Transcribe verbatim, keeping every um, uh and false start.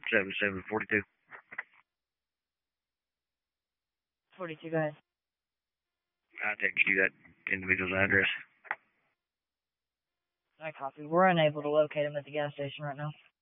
seven seven forty-two. forty-two, guys. I text you that individual's address. I copy. We're unable to locate him at the gas station right now.